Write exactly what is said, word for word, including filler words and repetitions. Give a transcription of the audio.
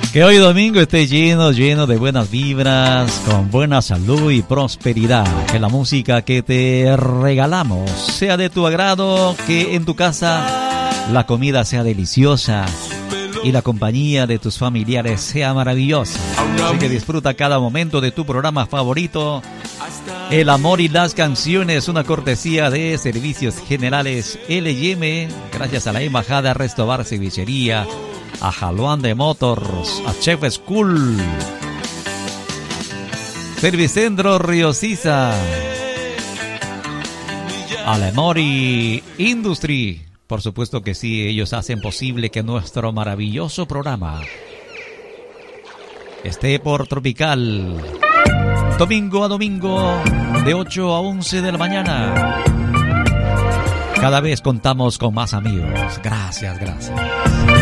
Que hoy domingo esté lleno, lleno de buenas vibras, con buena salud y prosperidad. Que la música que te regalamos sea de tu agrado, que en tu casa la comida sea deliciosa y la compañía de tus familiares sea maravillosa. Así que disfruta cada momento de tu programa favorito, El Amor y las Canciones, una cortesía de Servicios Generales L y M, gracias a la Embajada Resto Bar Cevichería, a Jaluan de Motors, a Chef School, Servicentro Río Sisa, a la Mori Industry. Por supuesto que sí, ellos hacen posible que nuestro maravilloso programa esté por Tropical, domingo a domingo, de ocho a once de la mañana. Cada vez contamos con más amigos. Gracias, gracias.